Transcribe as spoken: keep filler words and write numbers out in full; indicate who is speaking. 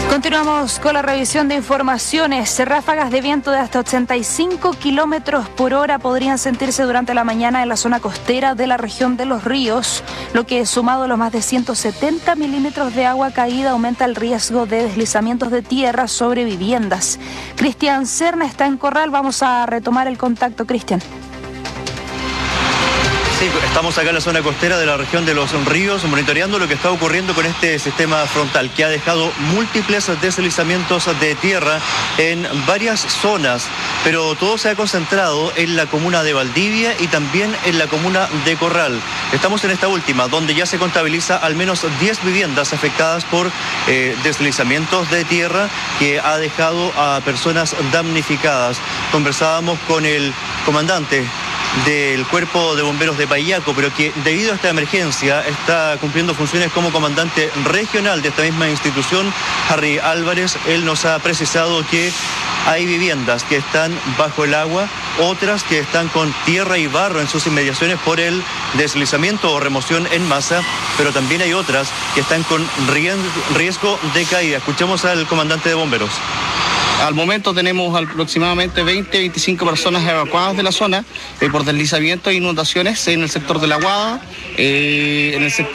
Speaker 1: Continuamos con la revisión de informaciones. Ráfagas de viento de hasta ochenta y cinco kilómetros por hora podrían sentirse durante la mañana en la zona costera de la región de Los Ríos, lo que, sumado a los más de ciento setenta milímetros de agua caída, aumenta el riesgo de deslizamientos de tierra sobre viviendas. Cristian Serna está en Corral. Vamos a retomar el contacto, Cristian.
Speaker 2: Sí, estamos acá en la zona costera de la región de Los Ríos, monitoreando lo que está ocurriendo con este sistema frontal, que ha dejado múltiples deslizamientos de tierra en varias zonas, pero todo se ha concentrado en la comuna de Valdivia y también en la comuna de Corral. Estamos en esta última, donde ya se contabiliza al menos diez viviendas afectadas por eh, deslizamientos de tierra, que ha dejado a personas damnificadas. Conversábamos con el comandante del Cuerpo de Bomberos de Payaco, pero que debido a esta emergencia está cumpliendo funciones como comandante regional de esta misma institución, Harry Álvarez. Él nos ha precisado que hay viviendas que están bajo el agua, otras que están con tierra y barro en sus inmediaciones por el deslizamiento o remoción en masa, pero también hay otras que están con riesgo de caída. Escuchemos al comandante de bomberos.
Speaker 3: Al momento tenemos aproximadamente veinte a veinticinco personas evacuadas de la zona eh, por deslizamientos e inundaciones en el sector de La Aguada, eh, en el sector